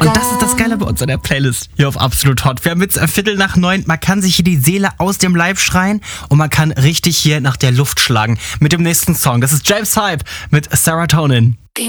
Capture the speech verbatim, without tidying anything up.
Und das ist das Geile bei uns in der Playlist hier auf Absolut Hot. Wir haben jetzt Viertel nach neun. Man kann sich hier die Seele aus dem Leib schreien und man kann richtig hier nach der Luft schlagen mit dem nächsten Song. Das ist James Hype mit Serotonin.